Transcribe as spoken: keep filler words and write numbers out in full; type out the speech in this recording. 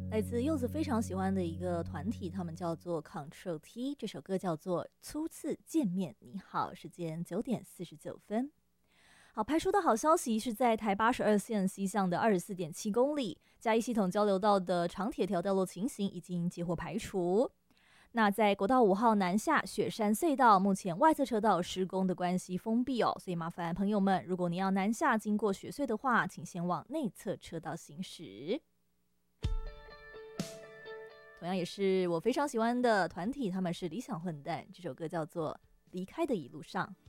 来自柚子非常喜欢的一个团体，他们叫做 Control T， 这首歌叫做《初次见面你好》，时间九点四十九分。好，排除的好消息是在台八十二线西向的二十四点七公里，嘉义系统交流道的长铁条掉落情形已经接获排除。那在国道五号南下雪山隧道，目前外侧车道施工的关系封闭哦，所以麻烦朋友们，如果你要南下经过雪隧的话，请先往内侧车道行驶。同样也是我非常喜欢的团体，他们是理想混蛋，这首歌叫做《离开的一路上》。